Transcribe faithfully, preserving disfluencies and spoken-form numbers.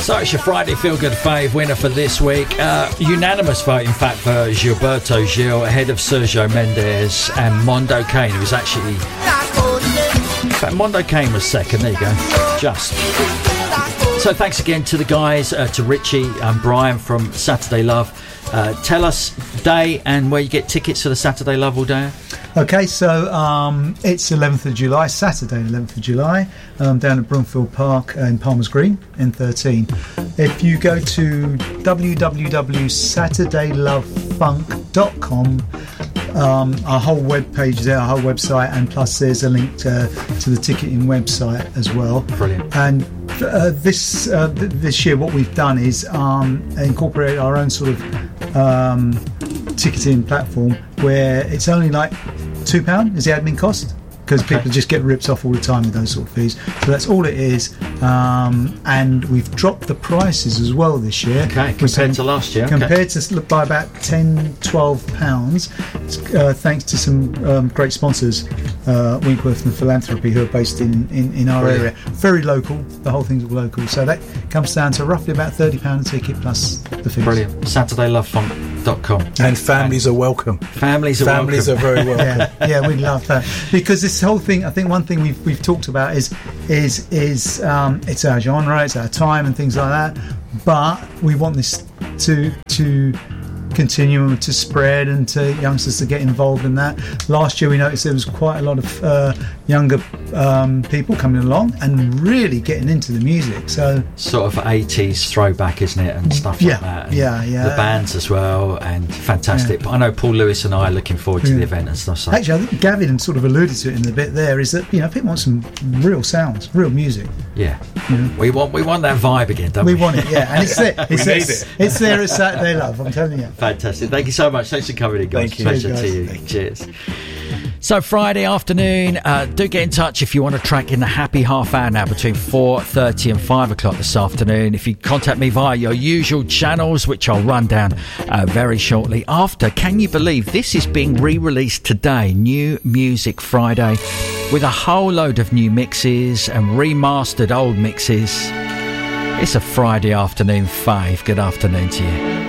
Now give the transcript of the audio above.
So it's your Friday Feel Good Fave winner for this week. Uh, unanimous vote, in fact, for Gilberto Gil ahead of Sergio Mendes and Mondo Kane, who was actually... In fact, Mondo Kane was second. There you go. Just. So thanks again to the guys, uh, to Richie and Brian from Saturday Love. Uh, tell us day and where you get tickets for the Saturday Love all day. Okay, so um, it's eleventh of July, Saturday eleventh of July, um, down at Broomfield Park in Palmer's Green, N thirteen. If you go to w w w dot saturday love funk dot com, um, our whole web page there, our whole website, and plus there's a link to, to the ticketing website as well. Brilliant. And uh, this uh, th- this year what we've done is um, incorporate our own sort of um, ticketing platform where it's only like two pound is the admin cost, because okay. people just get ripped off all the time with those sort of fees. So that's all it is. Um, and we've dropped the prices as well this year. Okay, compared to last year. Compared okay. to by about ten, twelve pounds, uh, thanks to some um, great sponsors, uh, Winkworth and Philanthropy, who are based in, in, in our Brilliant. area. Very local. The whole thing's all local. So that comes down to roughly about thirty pounds a ticket plus the fees. Brilliant. saturday love funk dot com. And families and are welcome. Families are families welcome. are very welcome. yeah, yeah, we love that, because this whole thing, I think one thing we've we've talked about is is is um, it's our genre, it's our time, and things like that. But we want this to to continue to spread and to youngsters to get involved in that. Last year we noticed there was quite a lot of uh, younger um, people coming along and really getting into the music. So sort of eighties throwback, isn't it, and stuff yeah, like that. And yeah, yeah. The bands as well, and fantastic. Yeah. I know Paul Lewis and I are looking forward to yeah. the event and stuff. So. Actually, I think Gavin sort of alluded to it in a bit there. Is that, you know, people want some real sounds, real music. Yeah, you know? we want we want that vibe again, don't we? We want it, yeah, and it's there. It's, we there, need it. It's there at Saturday Love. I'm telling you. Fantastic. Thank you so much. Thanks for coming in, guys. Thank you. Pleasure Cheers, to you. Thank Cheers. So Friday afternoon, uh, do get in touch if you want to track in the happy half hour now between four thirty and five o'clock this afternoon. If you contact me via your usual channels, which I'll run down uh, very shortly after. Can you believe this is being re-released today? New Music Friday, with a whole load of new mixes and remastered old mixes. It's a Friday afternoon fave. Good afternoon to you.